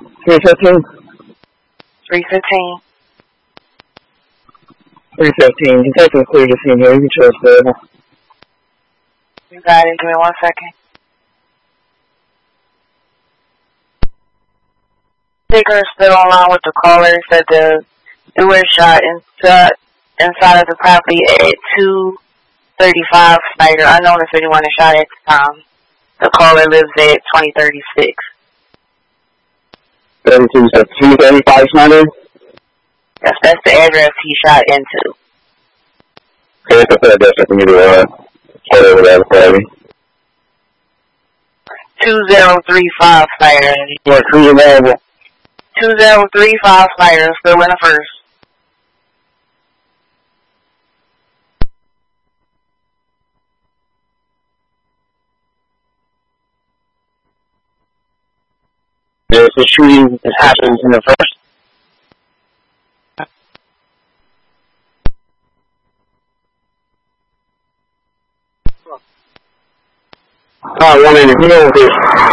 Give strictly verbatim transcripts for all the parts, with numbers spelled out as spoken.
three fifteen. three fifteen. three fifteen. Detective clear to scene here. You can show us available. You got it. Give me one second. Sticker is still online with the caller. Said the it was shot inside inside of the property at two thirty-five Snyder. Unknown if anyone is shot at the time. The caller lives at twenty thirty-six. thirty-two, so two thirty-five Snyder? Yes, that's the address he shot into. Okay, that's the address I can give you a photo over there for me. two zero three five Snyder. What, who's available? two zero three five Snyder, still in the first. There's a shooting that happens in the first. Oh, one in the hill here.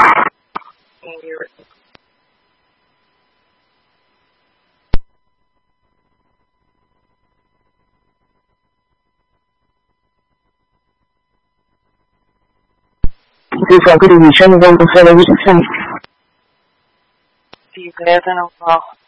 This is a good evening. Show me one before the recent thing. You could have been a call.